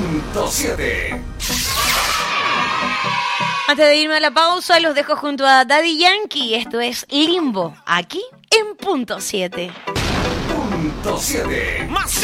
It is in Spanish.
Punto 7. Antes de irme a la pausa, los dejo junto a Daddy Yankee. Esto es Limbo, aquí en Punto 7. Punto 7.